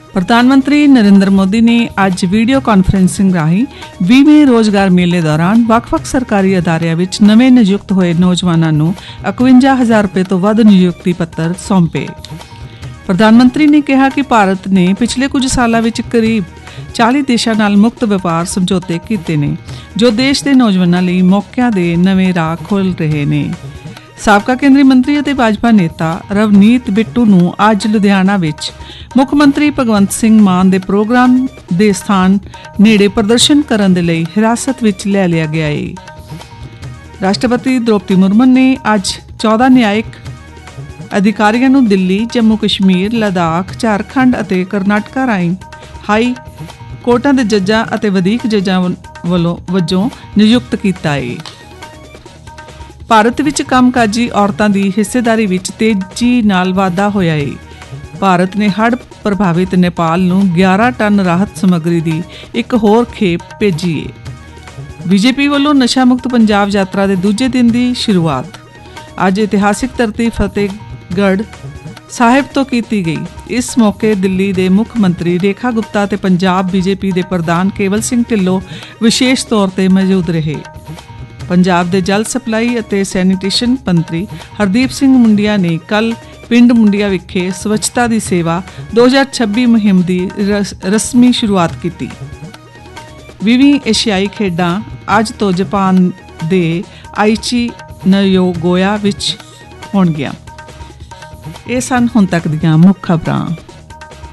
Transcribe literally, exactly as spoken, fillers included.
प्रधानमंत्री नरेंद्र मोदी ने अज video conferencing राही ਵੀਹਵੇਂ रोजगार मेले दौरान ਵੱਖ-ਵੱਖ सरकारी अदारियां विच नਵੇਂ नियुक्त होए नौजवानों ਨੂੰ इकवंजा हज़ार रुपए तो वध नियुक्ति पत्र सौंपे। प्रधानमंत्री ने कहा कि भारत ने पिछले कुछ सालों विच करीब चालीस देशों नाल मुक्त व्यापार समझौते कीते ने जो देश के नौजवानों लई मौकिਆਂ ਦੇ नਵੇਂ राह खोल रहे ने। ਸਾਬਕਾ ਕੇਂਦਰੀ ਮੰਤਰੀ ਅਤੇ ਭਾਜਪਾ ਨੇਤਾ ਰਵਨੀਤ ਬਿੱਟੂ ਨੂੰ ਅੱਜ ਲੁਧਿਆਣਾ ਵਿੱਚ ਮੁੱਖ ਮੰਤਰੀ ਭਗਵੰਤ ਸਿੰਘ ਮਾਨ ਦੇ ਪ੍ਰੋਗਰਾਮ ਦੇ ਸਥਾਨ ਨੇੜੇ ਪ੍ਰਦਰਸ਼ਨ ਕਰਨ ਦੇ ਲਈ ਹਿਰਾਸਤ ਵਿੱਚ ਲੈ ਲਿਆ ਗਿਆ ਹੈ। ਰਾਸ਼ਟਰਪਤੀ ਦ੍ਰੋਪਦੀ ਮੁਰਮੂ ਨੇ ਅੱਜ ਚੌਦਾਂ ਨਿਆਇਕ ਅਧਿਕਾਰੀਆਂ ਨੂੰ ਦਿੱਲੀ, ਜੰਮੂ ਕਸ਼ਮੀਰ, ਲਦਾਖ, ਝਾਰਖੰਡ ਅਤੇ ਕਰਨਾਟਕਾ ਰਾਹੀਂ ਹਾਈ ਕੋਰਟਾਂ ਦੇ ਜੱਜਾਂ ਅਤੇ ਵਧੀਕ ਜੱਜਾਂ ਵੱਲੋਂ ਵਜੋਂ ਨਿਯੁਕਤ ਕੀਤਾ ਹੈ। ਭਾਰਤ ਵਿੱਚ ਕੰਮਕਾਜੀ ਔਰਤਾਂ ਦੀ ਹਿੱਸੇਦਾਰੀ ਵਿੱਚ ਤੇਜ਼ੀ ਨਾਲ ਵਾਧਾ ਹੋਇਆ ਹੈ। ਭਾਰਤ ਨੇ ਹੜ੍ਹ ਪ੍ਰਭਾਵਿਤ ਨੇਪਾਲ ਨੂੰ ਗਿਆਰਾਂ ਟਨ ਰਾਹਤ ਸਮੱਗਰੀ ਦੀ ਇੱਕ ਹੋਰ ਖੇਪ ਭੇਜੀ ਹੈ। ਬੀਜੇਪੀ ਵੱਲੋਂ ਨਸ਼ਾ ਮੁਕਤ ਪੰਜਾਬ ਯਾਤਰਾ ਦੇ ਦੂਜੇ ਦਿਨ ਦੀ ਸ਼ੁਰੂਆਤ ਅੱਜ ਇਤਿਹਾਸਿਕ ਧਰਤੀ ਫਤਿਹਗੜ੍ਹ ਸਾਹਿਬ ਤੋਂ ਕੀਤੀ ਗਈ। ਇਸ ਮੌਕੇ ਦਿੱਲੀ ਦੇ ਮੁੱਖ ਮੰਤਰੀ ਰੇਖਾ ਗੁਪਤਾ ਤੇ ਪੰਜਾਬ ਬੀਜੇਪੀ ਦੇ ਪ੍ਰਧਾਨ ਕੇਵਲ ਸਿੰਘ ਢਿੱਲੋਂ ਵਿਸ਼ੇਸ਼ ਤੌਰ ਤੇ ਮੌਜੂਦ ਰਹੇ। ਪੰਜਾਬ ਦੇ ਜਲ ਸਪਲਾਈ ਅਤੇ ਸੈਨੀਟੇਸ਼ਨ ਮੰਤਰੀ ਹਰਦੀਪ ਸਿੰਘ ਮੁੰਡੀਆ ਨੇ ਕੱਲ ਪਿੰਡ ਮੁੰਡੀਆ ਵਿਖੇ ਸਵੱਛਤਾ ਦੀ ਸੇਵਾ ਦੋ ਹਜ਼ਾਰ ਛੱਬੀ ਮੁਹਿੰਮ ਦੀ ਰਸਮੀ ਸ਼ੁਰੂਆਤ ਕੀਤੀ। ਵੀਹਵੀਂ ਏਸ਼ੀਆਈ ਖੇਡਾਂ ਅੱਜ ਤੋਂ ਜਾਪਾਨ ਦੇ ਆਈਚੀ ਨਯੋਗੋਇਆ ਵਿੱਚ ਹੋਣਗੀਆਂ। ਇਹ ਸਨ ਹੁਣ ਤੱਕ ਦੀਆਂ ਮੁੱਖ ਖਬਰਾਂ।